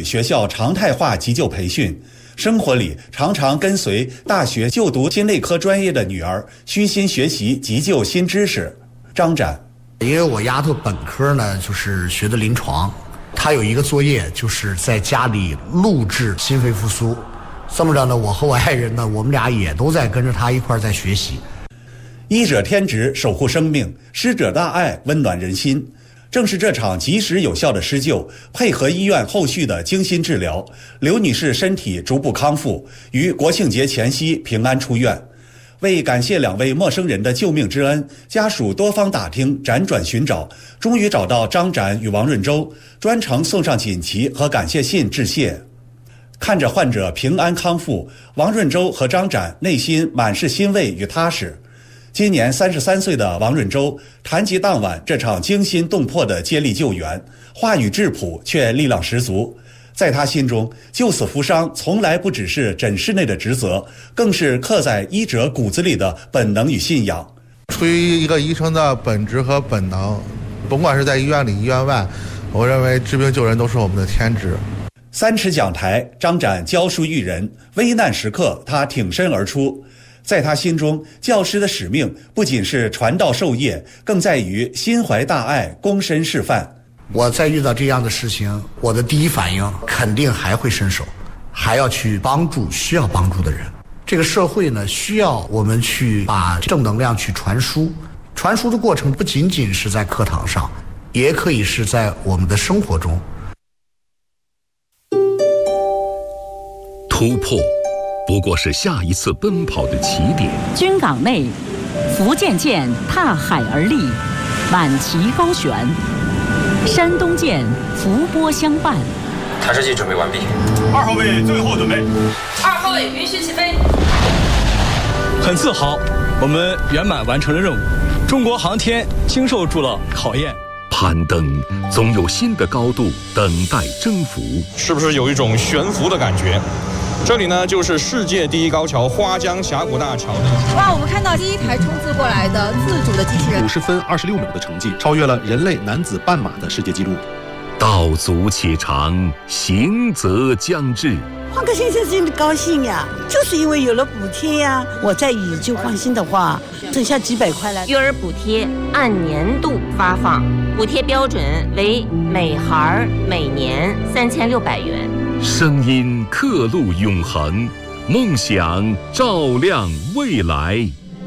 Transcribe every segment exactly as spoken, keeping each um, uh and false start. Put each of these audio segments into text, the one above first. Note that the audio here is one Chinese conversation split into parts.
学校常态化急救培训，生活里常常跟随大学就读心内科专业的女儿虚心学习急救新知识。张展， 因为我丫头本科呢就是学的临床，她有一个作业就是在家里录制心肺复苏，这么着呢，我和我爱人呢，我们俩也都在跟着她一块在学习。 医者天职，守护生命；师者大爱，温暖人心。正是这场及时有效的施救，配合医院后续的精心治疗，刘女士身体逐步康复，于国庆节前夕平安出院。为感谢两位陌生人的救命之恩，家属多方打听，辗转寻找，终于找到张展与王润洲，专程送上锦旗和感谢信致谢。看着患者平安康复，王润洲和张展内心满是欣慰与踏实。今年三十三岁的王润洲谈及当晚这场惊心动魄的接力救援，话语质朴却力量十足。在他心中，救死扶伤从来不只是诊室内的职责，更是刻在医者骨子里的本能与信仰。 出于一个医生的本职和本能，甭管是在医院里医院外，我认为治病救人都是我们的天职。 三尺讲台，张展教书育人，危难时刻他挺身而出。在他心中，教师的使命不仅是传道授业，更在于心怀大爱，躬身示范。 我在遇到这样的事情，我的第一反应肯定还会伸手，还要去帮助需要帮助的人。这个社会呢，需要我们去把正能量去传输。传输的过程不仅仅是在课堂上，也可以是在我们的生活中。 突破不过是下一次奔跑的起点。 军港内，福建舰踏海而立，满旗高悬；山东舰伏波相伴。 弹射器准备完毕。 二号位最后准备。 二号位允许起飞。 很自豪，我们圆满完成了任务。中国航天经受住了考验。 攀登总有新的高度等待征服， 是不是有一种悬浮的感觉？这里呢，就是世界第一高桥花江峡谷大桥的。 哇，我们看到第一台冲刺过来的自主的机器人， 五十分二十六秒的成绩，超越了人类男子半马的世界纪录。 道阻且长，行则将至。 换个先生真的高兴呀，就是因为有了补贴呀。我再以旧换新的话，剩下几百块了。 育儿补贴按年度发放，补贴标准为每孩每年三千六百元。 声音刻录永恒，梦想照亮未来。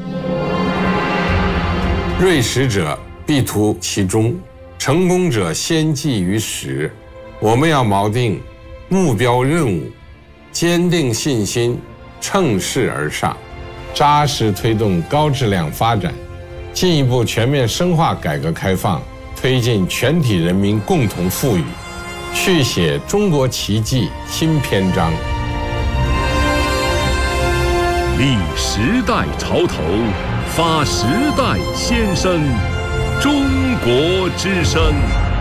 锐识者必图其中，成功者先记于始。我们要锚定目标任务，坚定信心，乘势而上，扎实推动高质量发展，进一步全面深化改革开放，推进全体人民共同富裕，续写中国奇迹新篇章。 立时代潮头，发时代先声，中国之声。